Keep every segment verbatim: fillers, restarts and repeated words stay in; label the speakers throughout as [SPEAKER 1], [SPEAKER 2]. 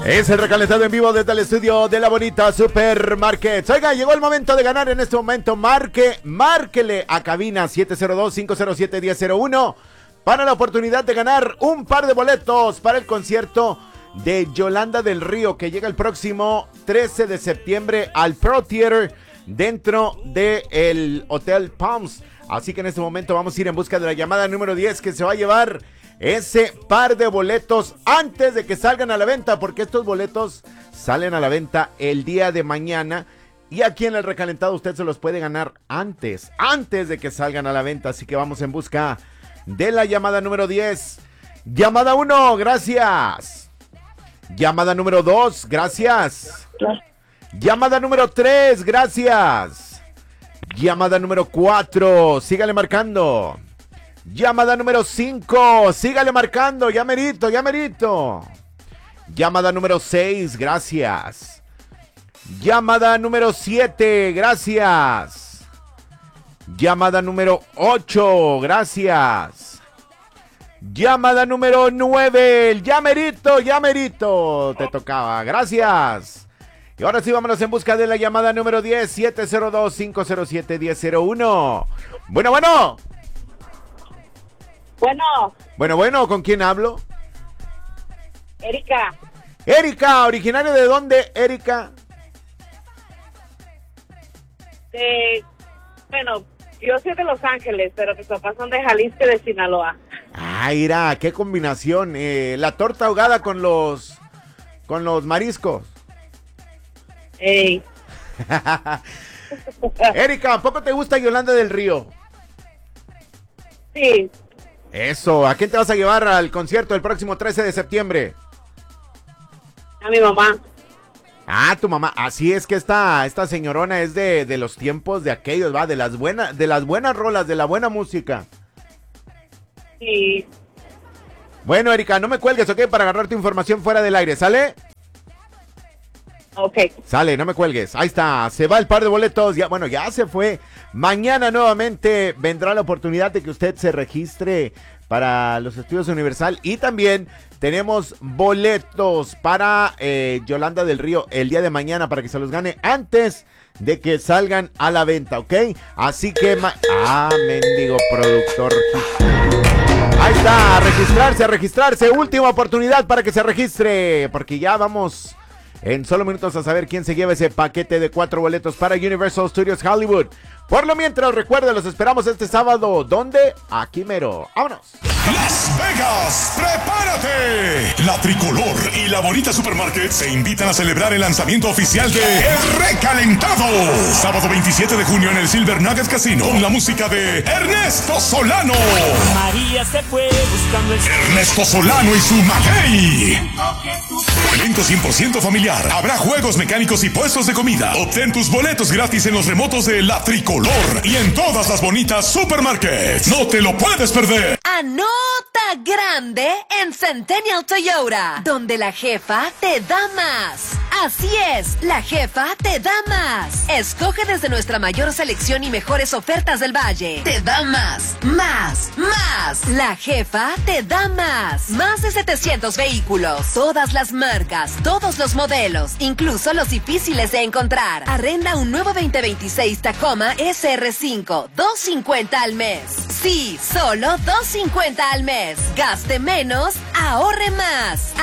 [SPEAKER 1] Es el recalentado en vivo desde el estudio de la bonita Supermarket. Oiga, llegó el momento de ganar en este momento. Marque, márquele a cabina siete cero dos, cinco cero siete, uno cero cero uno para la oportunidad de ganar un par de boletos para el concierto de Yolanda del Río, que llega el próximo trece de septiembre al Pearl Theater dentro del Hotel Palms. Así que en este momento vamos a ir en busca de la llamada número diez, que se va a llevar ese par de boletos antes de que salgan a la venta, porque estos boletos salen a la venta el día de mañana y aquí en el recalentado usted se los puede ganar antes, antes de que salgan a la venta. Así que vamos en busca de la llamada número diez. Llamada uno, gracias. Llamada número dos, gracias. Llamada número tres, gracias. Llamada número cuatro, sígale marcando. Llamada número cinco, sígale marcando, ya merito, ya merito. Llamada número seis, gracias. Llamada número siete, gracias. Llamada número ocho, gracias. Llamada número nueve, ya merito, ya merito, te tocaba, gracias. Y ahora sí, vámonos en busca de la llamada número diez, siete cero dos, cinco cero siete, uno cero cero uno. Bueno, bueno.
[SPEAKER 2] Bueno.
[SPEAKER 1] Bueno, bueno, ¿con quién hablo?
[SPEAKER 2] Erika.
[SPEAKER 1] Erika, ¿originaria de dónde, Erika?
[SPEAKER 2] De, bueno, yo soy de Los Ángeles, pero mis papás son de Jalisco y de Sinaloa.
[SPEAKER 1] Ah, mira, qué combinación. Eh, la torta ahogada con los, con los mariscos.
[SPEAKER 2] Ey.
[SPEAKER 1] Erika, ¿a poco te gusta Yolanda del Río?
[SPEAKER 2] Sí.
[SPEAKER 1] Eso, ¿a quién te vas a llevar al concierto el próximo trece de septiembre?
[SPEAKER 2] A mi mamá.
[SPEAKER 1] Ah, tu mamá. Así es que esta, esta señorona es de, de los tiempos de aquellos, va, de las buenas, de las buenas rolas, de la buena música.
[SPEAKER 2] Sí.
[SPEAKER 1] Bueno, Erika, no me cuelgues, ¿ok? Para agarrar tu información fuera del aire, ¿sale?
[SPEAKER 2] Ok.
[SPEAKER 1] Sale, no me cuelgues. Ahí está, se va el par de boletos. Ya, bueno, ya se fue. Mañana nuevamente vendrá la oportunidad de que usted se registre para los estudios Universal. Y también tenemos boletos para eh, Yolanda del Río el día de mañana para que se los gane antes de que salgan a la venta, ¿ok? Así que... Ma- ah, mendigo productor. Ahí está, a registrarse, a registrarse. Última oportunidad para que se registre, porque ya vamos... en solo minutos a saber quién se lleva ese paquete de cuatro boletos para Universal Studios Hollywood. Por lo mientras, recuerda, los esperamos este sábado. ¿Dónde? Aquí mero. ¡Vámonos!
[SPEAKER 3] Las Vegas, prepárate. La Tricolor y la bonita Supermarket se invitan a celebrar el lanzamiento oficial de El Recalentado. Sábado veintisiete de junio en el Silver Nugget Casino con la música de Ernesto Solano.
[SPEAKER 4] María se fue buscando el...
[SPEAKER 3] Ernesto Solano y su maguey. Evento cien por ciento familiar. Habrá juegos mecánicos y puestos de comida. Obtén tus boletos gratis en los remotos de La Tricolor y en todas las bonitas supermarkets. No te lo puedes perder.
[SPEAKER 5] Anota grande en Centennial Toyota, donde la jefa te da más. Así es, la jefa te da más. Escoge desde nuestra mayor selección y mejores ofertas del valle. Te da más, más, más. La jefa te da más. Más de setecientos vehículos, todas las marcas, todos los modelos, incluso los difíciles de encontrar. Arrenda un nuevo veinte veintiséis Tacoma S R cinco, dos cincuenta al mes. Sí, solo dos cincuenta al mes. Gaste menos, ahorre más.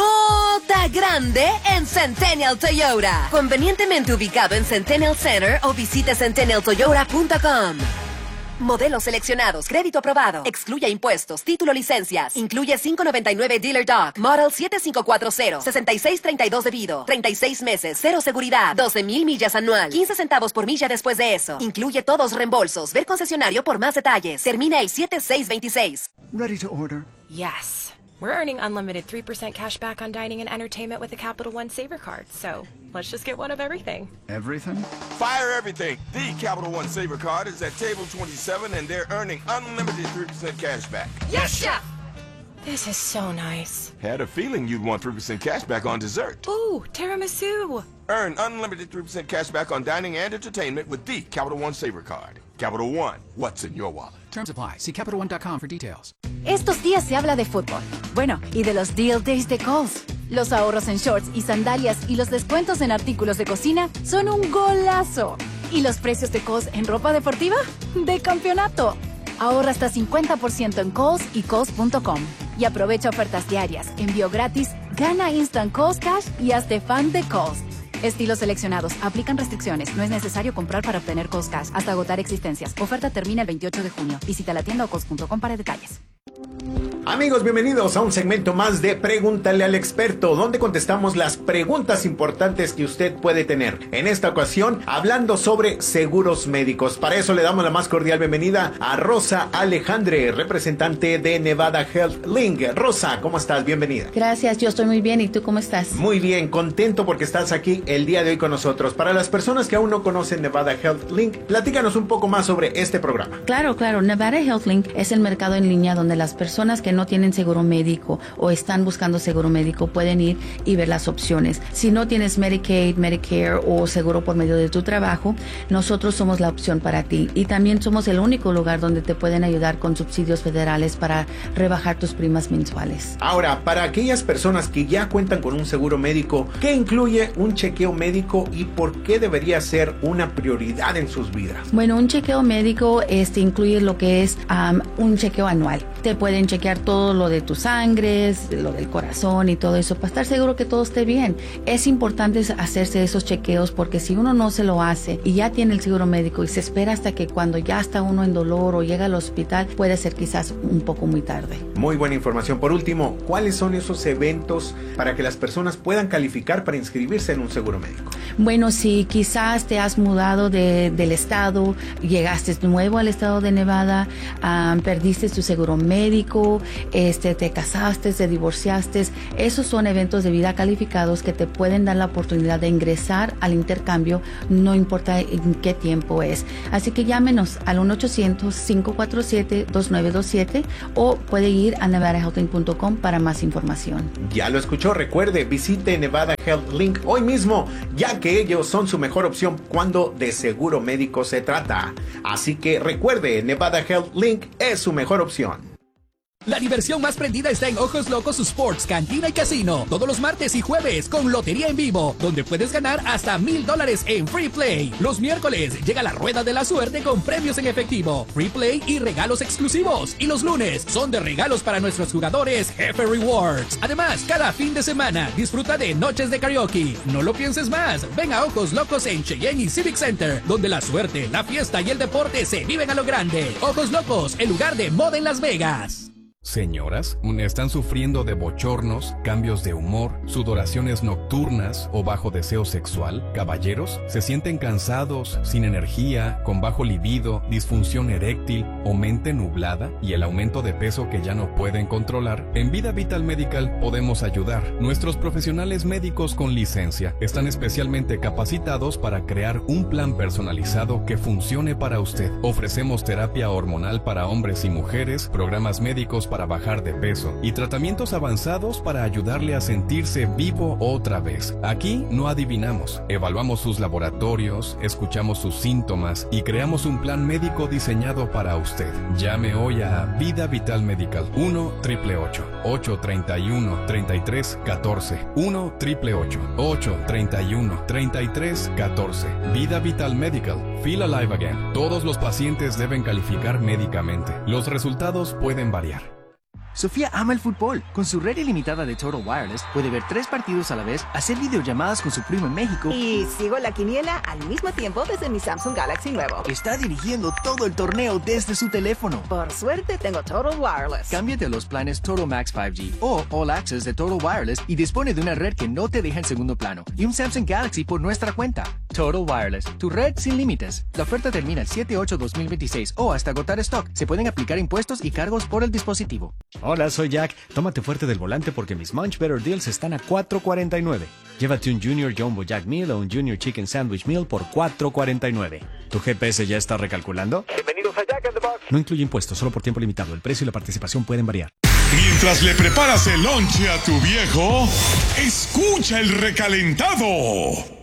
[SPEAKER 5] Anota grande en Centennial Toyota. Convenientemente ubicado en Centennial Center o visite centennial toyota punto com. Modelos seleccionados, crédito aprobado, excluye impuestos, título, licencias, incluye cinco noventa y nueve Dealer Doc, Model siete cinco cuatro cero, sesenta y seis treinta y dos debido, treinta y seis meses, cero seguridad, doce mil millas anual, quince centavos por milla después de eso. Incluye todos reembolsos, ver concesionario por más detalles. Termina el siete seis veintiséis.
[SPEAKER 6] Ready to order?
[SPEAKER 7] Yes. We're earning unlimited three percent cash back on dining and entertainment with the Capital One Saver Card, so let's just get one of everything.
[SPEAKER 6] Everything?
[SPEAKER 8] Fire everything. The Capital One Saver Card is at table twenty-seven and they're earning unlimited three percent cash back.
[SPEAKER 7] Yes, Chef! This is so nice.
[SPEAKER 8] Had a feeling you'd want three percent cash back on dessert.
[SPEAKER 7] Ooh, tiramisu!
[SPEAKER 8] Earn unlimited three percent cash back on dining and entertainment with the Capital One Saver Card. Capital One, what's in your wallet?
[SPEAKER 6] Terms apply. See Capital One dot com for details.
[SPEAKER 9] Estos días se habla de fútbol. Bueno, y de los Deal Days de Kohl's.
[SPEAKER 6] Los ahorros en shorts y sandalias y los descuentos en artículos de cocina son un golazo. ¿Y los precios de Kohl's en ropa deportiva? ¡De campeonato! Ahorra hasta cincuenta por ciento en Kohl's y Kohl's punto com. Y aprovecha ofertas diarias, envío gratis, gana Instant Kohl's Cash y hazte fan de Kohl's. Estilos seleccionados. Aplican restricciones. No es necesario comprar para obtener Kohl's Cash hasta agotar existencias. Oferta termina el veintiocho de junio. Visita la tienda o kohl's punto com para detalles.
[SPEAKER 1] Amigos, bienvenidos a un segmento más de Pregúntale al Experto, donde contestamos las preguntas importantes que usted puede tener. En esta ocasión, hablando sobre seguros médicos. Para eso le damos la más cordial bienvenida a Rosa Alejandre, representante de Nevada Health Link. Rosa, ¿cómo estás? Bienvenida.
[SPEAKER 9] Gracias, yo estoy muy bien. ¿Y tú cómo estás?
[SPEAKER 1] Muy bien, contento porque estás aquí el día de hoy con nosotros. Para las personas que aún no conocen Nevada Health Link, platícanos un poco más sobre este programa.
[SPEAKER 9] Claro, claro. Nevada Health Link es el mercado en línea donde las personas que no tienen seguro médico o están buscando seguro médico pueden ir y ver las opciones. Si no tienes Medicaid, Medicare o seguro por medio de tu trabajo, nosotros somos la opción para ti. Y también somos el único lugar donde te pueden ayudar con subsidios federales para rebajar tus primas mensuales.
[SPEAKER 1] Ahora, para aquellas personas que ya cuentan con un seguro médico, ¿qué incluye un chequeo médico y por qué debería ser una prioridad en sus vidas?
[SPEAKER 9] Bueno, un chequeo médico este, incluye lo que es um, un chequeo anual. Te pueden chequear todo lo de tus sangres, lo del corazón y todo eso para estar seguro que todo esté bien. Es importante hacerse esos chequeos porque si uno no se lo hace y ya tiene el seguro médico y se espera hasta que cuando ya está uno en dolor o llega al hospital, puede ser quizás un poco muy tarde.
[SPEAKER 1] Muy buena información. Por último, ¿cuáles son esos eventos para que las personas puedan calificar para inscribirse en un seguro médico?
[SPEAKER 9] Bueno, si quizás te has mudado de, del estado, llegaste nuevo al estado de Nevada, um, perdiste tu seguro médico, este, te casaste, te divorciaste, esos son eventos de vida calificados que te pueden dar la oportunidad de ingresar al intercambio, no importa en qué tiempo es. Así que llámenos al uno ochocientos, cinco cuatro siete, dos nueve dos siete o puede ir a nevada health link punto com para más información.
[SPEAKER 1] Ya lo escuchó, recuerde, visite Nevada Health Link hoy mismo, ya que ellos son su mejor opción cuando de seguro médico se trata. Así que recuerde, Nevada Health Link es su mejor opción.
[SPEAKER 10] La diversión más prendida está en Ojos Locos Sports, Cantina y Casino. Todos los martes y jueves con lotería en vivo, donde puedes ganar hasta mil dólares en Free Play. Los miércoles llega la Rueda de la Suerte con premios en efectivo, Free Play y regalos exclusivos. Y los lunes son de regalos para nuestros jugadores Jefe Rewards. Además, cada fin de semana disfruta de noches de karaoke. No lo pienses más. Ven a Ojos Locos en Cheyenne y Civic Center, donde la suerte, la fiesta y el deporte se viven a lo grande. Ojos Locos, el lugar de moda en Las Vegas.
[SPEAKER 11] Señoras, ¿están sufriendo de bochornos, cambios de humor, sudoraciones nocturnas o bajo deseo sexual? Caballeros, ¿se sienten cansados, sin energía, con bajo libido, disfunción eréctil o mente nublada y el aumento de peso que ya no pueden controlar? En Vida Vital Medical podemos ayudar. Nuestros profesionales médicos con licencia están especialmente capacitados para crear un plan personalizado que funcione para usted. Ofrecemos terapia hormonal para hombres y mujeres, programas médicos para para bajar de peso y tratamientos avanzados para ayudarle a sentirse vivo otra vez. Aquí no adivinamos, evaluamos sus laboratorios, escuchamos sus síntomas y creamos un plan médico diseñado para usted. Llame hoy a Vida Vital Medical uno ocho ocho ocho, ocho tres uno, tres tres uno cuatro uno ocho ocho ocho tres uno, tres tres uno cuatro. Vida Vital Medical. Feel alive again. Todos los pacientes deben calificar médicamente. Los resultados pueden variar.
[SPEAKER 12] Sofía ama el fútbol. Con su red ilimitada de Total Wireless puede ver tres partidos a la vez, hacer videollamadas con su primo en México
[SPEAKER 13] y sigo la quiniela al mismo tiempo desde mi Samsung Galaxy nuevo.
[SPEAKER 12] Está dirigiendo todo el torneo desde su teléfono.
[SPEAKER 13] Por suerte tengo Total Wireless.
[SPEAKER 12] Cámbiate a los planes Total Max cinco G o All Access de Total Wireless y dispone de una red que no te deja en segundo plano y un Samsung Galaxy por nuestra cuenta. Total Wireless, tu red sin límites. La oferta termina el siete ocho dos mil veintiséis o hasta agotar stock. Se pueden aplicar impuestos y cargos por el dispositivo.
[SPEAKER 14] Hola, soy Jack. Tómate fuerte del volante porque mis Munch Better Deals están a cuatro cuarenta y nueve. Llévate un Junior Jumbo Jack Meal o un Junior Chicken Sandwich Meal por cuatro cuarenta y nueve. ¿Tu G P S ya está recalculando?
[SPEAKER 15] Bienvenidos a Jack in the Box.
[SPEAKER 14] No incluye impuestos, solo por tiempo limitado. El precio y la participación pueden variar.
[SPEAKER 3] Mientras le preparas el lonche a tu viejo, escucha el recalentado.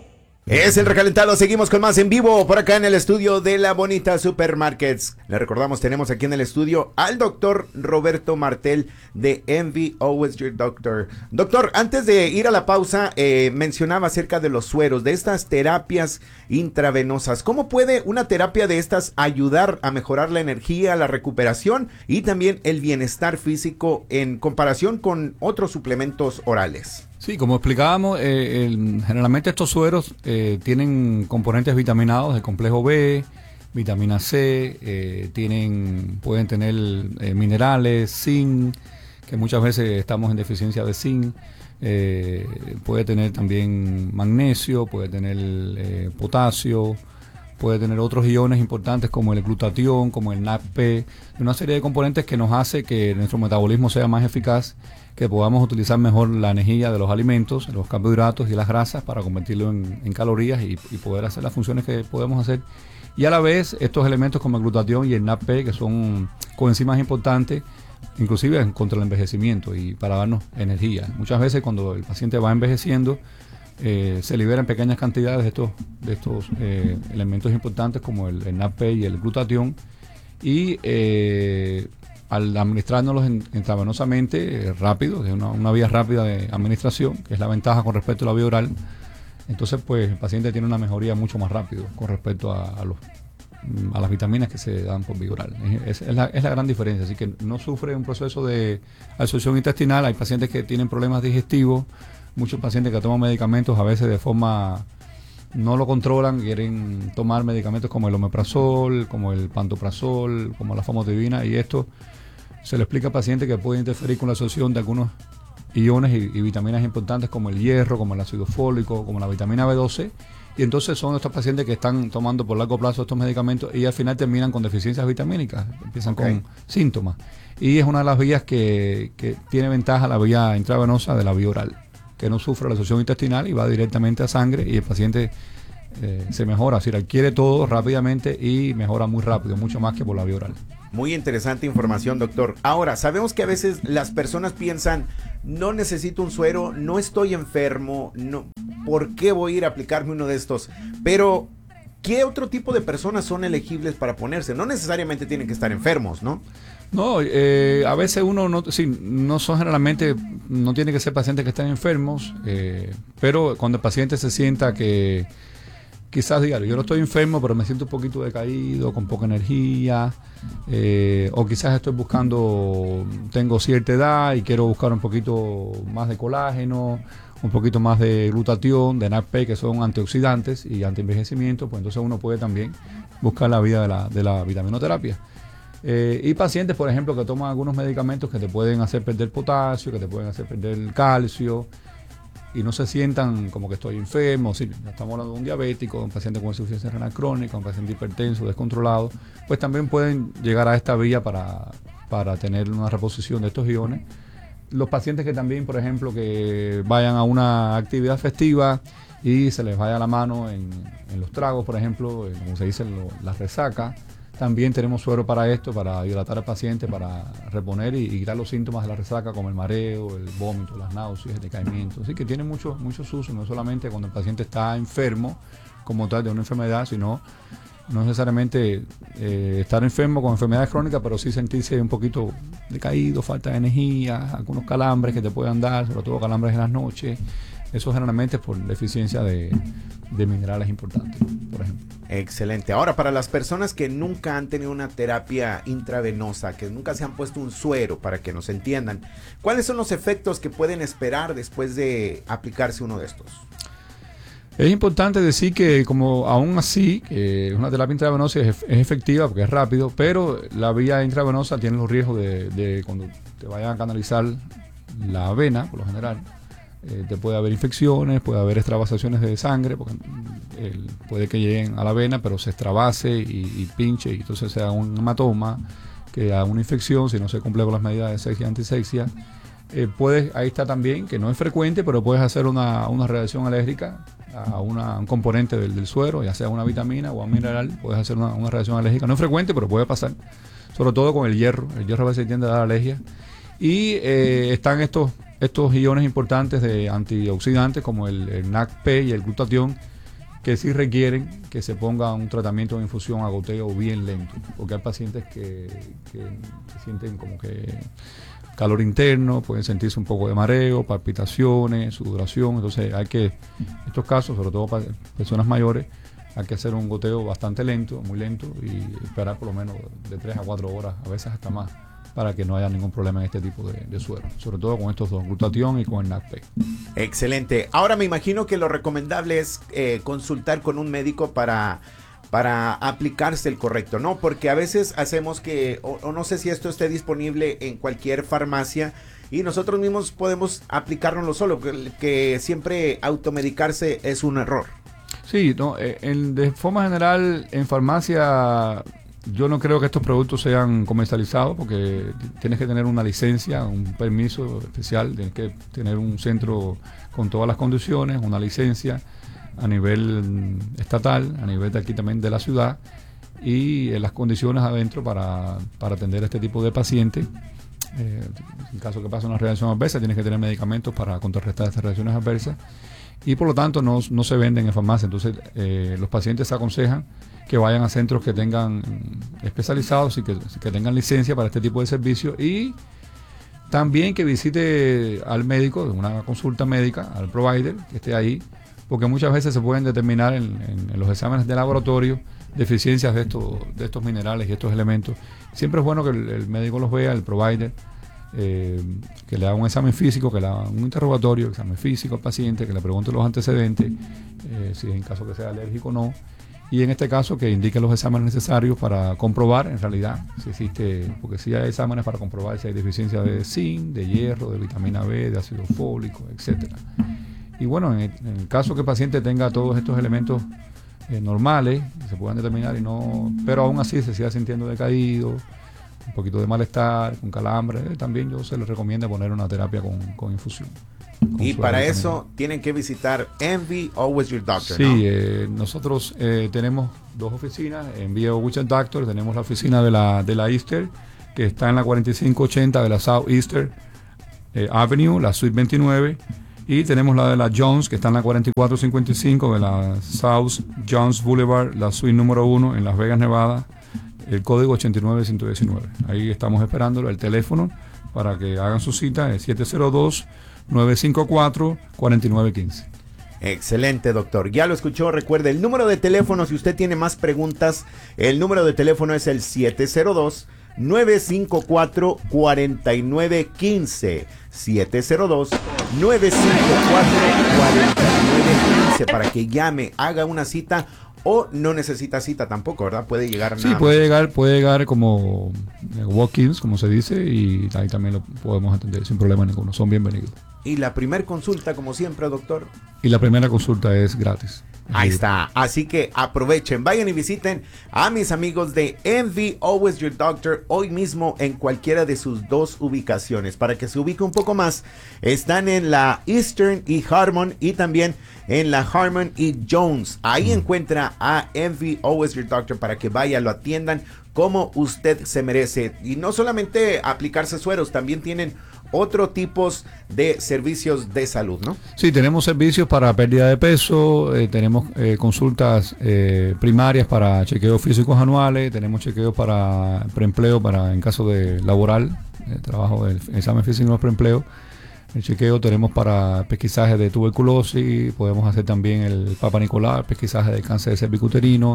[SPEAKER 1] Es el recalentado, seguimos con más en vivo por acá en el estudio de La Bonita Supermarkets. Le recordamos, tenemos aquí en el estudio al doctor Roberto Martel de Envy Always Your Doctor. Doctor, antes de ir a la pausa, eh, mencionaba acerca de los sueros, de estas terapias intravenosas. ¿Cómo puede una terapia de estas ayudar a mejorar la energía, la recuperación y también el bienestar físico en comparación con otros suplementos orales?
[SPEAKER 15] Sí, como explicábamos, eh, el, generalmente estos sueros eh, tienen componentes vitaminados del complejo B, vitamina C, eh, tienen, pueden tener eh, minerales, zinc, que muchas veces estamos en deficiencia de zinc, eh, puede tener también magnesio, puede tener eh, potasio, puede tener otros iones importantes como el glutatión, como el N A C P, una serie de componentes que nos hace que nuestro metabolismo sea más eficaz, que podamos utilizar mejor la energía de los alimentos, los carbohidratos y las grasas para convertirlo en, en calorías y, y poder hacer las funciones que podemos hacer. Y a la vez estos elementos como el glutatión y el N A C P, que son coenzimas importantes, inclusive contra el envejecimiento y para darnos energía. Muchas veces cuando el paciente va envejeciendo, eh, se liberan pequeñas cantidades de estos, de estos eh, elementos importantes como el, el N A C P y el glutatión, y eh, al administrárnoslos intravenosamente, eh, rápido, es una, una vía rápida de administración, que es la ventaja con respecto a la vía oral, entonces pues el paciente tiene una mejoría mucho más rápido con respecto a, a, los, a las vitaminas que se dan por vía oral. Es, es, la, es la gran diferencia, así que no sufre un proceso de absorción intestinal. Hay pacientes que tienen problemas digestivos, muchos pacientes que toman medicamentos a veces de forma... no lo controlan, quieren tomar medicamentos como el omeprazol, como el pantoprazol, como la famotidina, y esto se le explica al paciente que puede interferir con la absorción de algunos iones y, y vitaminas importantes como el hierro, como el ácido fólico, como la vitamina B doce, y entonces son estos pacientes que están tomando por largo plazo estos medicamentos y al final terminan con deficiencias vitamínicas, empiezan okay. con síntomas, y es una de las vías que, que tiene ventaja la vía intravenosa de la vía oral, que no sufre la absorción intestinal y va directamente a sangre y el paciente eh, se mejora, es decir, adquiere todo rápidamente y mejora muy rápido, mucho más que por la vía oral.
[SPEAKER 1] Muy interesante información, doctor. Ahora, sabemos que a veces las personas piensan, no necesito un suero, no estoy enfermo, no, ¿por qué voy a ir a aplicarme uno de estos? Pero, ¿qué otro tipo de personas son elegibles para ponerse? No necesariamente tienen que estar enfermos, ¿no?
[SPEAKER 15] No, eh, a veces uno no, sí, no son generalmente, no tiene que ser pacientes que estén enfermos, eh, pero cuando el paciente se sienta que quizás diga, yo no estoy enfermo, pero me siento un poquito decaído, con poca energía, eh, o quizás estoy buscando, tengo cierta edad y quiero buscar un poquito más de colágeno, un poquito más de glutatión, de N A C P, que son antioxidantes y antienvejecimiento, pues entonces uno puede también buscar la vía de la, de la vitaminoterapia. Eh, y pacientes, por ejemplo, que toman algunos medicamentos que te pueden hacer perder potasio, que te pueden hacer perder el calcio, y no se sientan como que estoy enfermo. Si estamos hablando de un diabético, un paciente con insuficiencia renal crónica, un paciente hipertenso, descontrolado, pues también pueden llegar a esta vía para, para tener una reposición de estos iones. Los pacientes que también, por ejemplo, que vayan a una actividad festiva y se les vaya la mano en, en los tragos, por ejemplo, en, como se dice, lo, la resaca. También tenemos suero para esto, para hidratar al paciente, para reponer y, y quitar los síntomas de la resaca, como el mareo, el vómito, las náuseas, el decaimiento. Así que tiene muchos muchos usos, no solamente cuando el paciente está enfermo, como tal, de una enfermedad, sino no necesariamente eh, estar enfermo con enfermedades crónicas, pero sí sentirse un poquito decaído, falta de energía, algunos calambres que te puedan dar, sobre todo calambres en las noches. Eso generalmente es por deficiencia de, de minerales importantes, por ejemplo.
[SPEAKER 1] Excelente. Ahora, para las personas que nunca han tenido una terapia intravenosa, que nunca se han puesto un suero, para que nos entiendan, ¿cuáles son los efectos que pueden esperar después de aplicarse uno de estos?
[SPEAKER 15] Es importante decir que como aún así, que una terapia intravenosa es, es efectiva porque es rápido, pero la vía intravenosa tiene los riesgos de, de cuando te vayan a canalizar la vena, por lo general, eh, te puede haber infecciones, puede haber extravasaciones de sangre, porque eh, puede que lleguen a la vena, pero se extravase y, y pinche, y entonces sea un hematoma, que haga una infección, si no se cumple con las medidas de sexia y antisexia. Eh, puedes, ahí está también, que no es frecuente, pero puedes hacer una, una reacción alérgica a una, un componente del, del suero, ya sea una vitamina o un mineral, puedes hacer una, una reacción alérgica. No es frecuente, pero puede pasar, sobre todo con el hierro. El hierro a veces tiende a dar alergia. Y eh, están estos, estos iones importantes de antioxidantes como el, el N A C P y el glutatión, que sí requieren que se ponga un tratamiento de infusión a goteo bien lento, porque hay pacientes que, que se sienten como que calor interno, pueden sentirse un poco de mareo, palpitaciones, sudoración, entonces hay que, en estos casos, sobre todo para personas mayores, hay que hacer un goteo bastante lento, muy lento, y esperar por lo menos de tres a cuatro horas, a veces hasta más, para que no haya ningún problema en este tipo de, de suero, sobre todo con estos dos, glutatión y con el N A C P.
[SPEAKER 1] Excelente. Ahora me imagino que lo recomendable es eh, consultar con un médico para, para aplicarse el correcto, ¿no? Porque a veces hacemos que, o, o no sé si esto esté disponible en cualquier farmacia, y nosotros mismos podemos aplicárnoslo solo, que, que siempre automedicarse es un error.
[SPEAKER 15] Sí, no, eh, en, de forma general, en farmacia yo no creo que estos productos sean comercializados, porque tienes que tener una licencia, un permiso especial, tienes que tener un centro con todas las condiciones, una licencia a nivel estatal, a nivel de aquí también de la ciudad, y eh, las condiciones adentro para, para atender a este tipo de pacientes. Eh, en caso que pase una reacción adversa, tienes que tener medicamentos para contrarrestar estas reacciones adversas, y por lo tanto no, no se venden en farmacia. Entonces eh, los pacientes se aconsejan que vayan a centros que tengan especializados y que, que tengan licencia para este tipo de servicios, y también que visite al médico, una consulta médica, al provider que esté ahí, porque muchas veces se pueden determinar en, en, en los exámenes de laboratorio deficiencias de estos, de estos minerales y estos elementos. Siempre es bueno que el, el médico los vea, el provider, eh, que le haga un examen físico, que le haga un interrogatorio, examen físico al paciente, que le pregunte los antecedentes, eh, si en caso que sea alérgico o no, y en este caso que indique los exámenes necesarios para comprobar en realidad si existe, porque sí hay exámenes para comprobar si hay deficiencia de zinc, de hierro, de vitamina B, de ácido fólico, etcétera. Y bueno, en el, en el caso que el paciente tenga todos estos elementos eh, normales, se puedan determinar, y no, pero aún así se siga sintiendo decaído, un poquito de malestar, con calambre, eh, también yo se les recomienda poner una terapia con, con infusión. Con
[SPEAKER 1] y para eso tienen que visitar Envy Always Your Doctor,
[SPEAKER 15] sí,
[SPEAKER 1] ¿no?
[SPEAKER 15] eh, nosotros eh, tenemos dos oficinas, Envy Always Your Doctor, tenemos la oficina de la, de la Easter, que está en la cuarenta y cinco ochenta de la South Easter eh, Avenue, la Suite veintinueve, y tenemos la de la Jones, que está en la cuarenta y cuatro cincuenta y cinco de la South Jones Boulevard, la Suite número uno, en Las Vegas, Nevada, el código ochenta y nueve ciento diecinueve. Ahí estamos esperándolo, el teléfono para que hagan su cita es siete cero dos, nueve cinco cuatro, cuatro nueve uno cinco.
[SPEAKER 1] Excelente, doctor. Ya lo escuchó. Recuerde, el número de teléfono, si usted tiene más preguntas, el número de teléfono es el siete cero dos, nueve cinco cuatro, cuatro nueve uno cinco. siete cero dos, nueve cinco cuatro, cuatro nueve uno cinco para que llame, haga una cita, o no necesita cita tampoco, ¿verdad? Puede llegar nada
[SPEAKER 15] Sí, puede más. llegar, puede llegar como walk-ins, como se dice, y ahí también lo podemos atender sin problema ninguno. Son bienvenidos.
[SPEAKER 1] Y la primera consulta, como siempre, doctor.
[SPEAKER 15] Y la primera consulta es gratis.
[SPEAKER 1] Ahí está, así que aprovechen, vayan y visiten a mis amigos de Envy Always Your Doctor hoy mismo en cualquiera de sus dos ubicaciones. Para que se ubique un poco más, están en la Eastern y Harmon, y también en la Harmon y Jones. Ahí mm. encuentra a Envy Always Your Doctor para que vaya, lo atiendan como usted se merece. Y no solamente aplicarse sueros, también tienen otros tipos de servicios de salud, ¿no?
[SPEAKER 15] Sí, tenemos servicios para pérdida de peso, eh, tenemos eh, consultas eh, primarias para chequeos físicos anuales, tenemos chequeos para preempleo, para en caso de laboral, eh, trabajo del examen físico de preempleo. El chequeo tenemos para pesquisaje de tuberculosis, podemos hacer también el Papa Nicolau, pesquisaje de cáncer cervicuterino,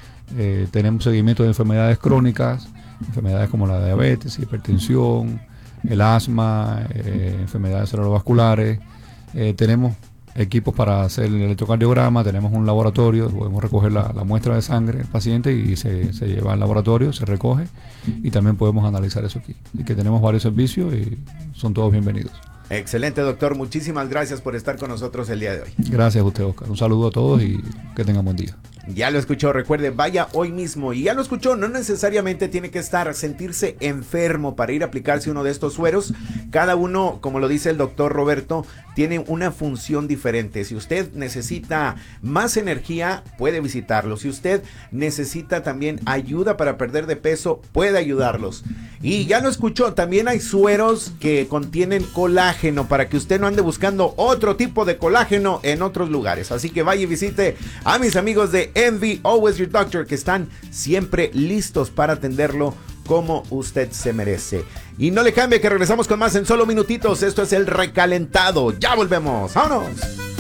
[SPEAKER 15] eh, tenemos seguimiento de enfermedades crónicas, enfermedades como la diabetes, hipertensión, el asma, eh, enfermedades cerebrovasculares, eh, tenemos equipos para hacer el electrocardiograma, tenemos un laboratorio, podemos recoger la, la muestra de sangre del paciente y se, se lleva al laboratorio, se recoge, y también podemos analizar eso aquí. Y que tenemos varios servicios y son todos bienvenidos.
[SPEAKER 1] Excelente, doctor. Muchísimas gracias por estar con nosotros el día de hoy.
[SPEAKER 15] Gracias a usted, Oscar. Un saludo a todos y que tengan buen día.
[SPEAKER 1] Ya lo escuchó, recuerde, vaya hoy mismo. Y ya lo escuchó, no necesariamente tiene que estar, sentirse enfermo para ir a aplicarse uno de estos sueros. Cada uno, como lo dice el doctor Roberto, tiene una función diferente. Si usted necesita más energía, puede visitarlo. Si usted necesita también ayuda para perder de peso, puede ayudarlos. Y ya lo escuchó, también hay sueros que contienen colágeno para que usted no ande buscando otro tipo de colágeno en otros lugares. Así que vaya y visite a mis amigos de Envy Always Your Doctor, que están siempre listos para atenderlo como usted se merece. Y no le cambie, que regresamos con más en solo minutitos. Esto es El Recalentado. Ya volvemos. ¡Vámonos!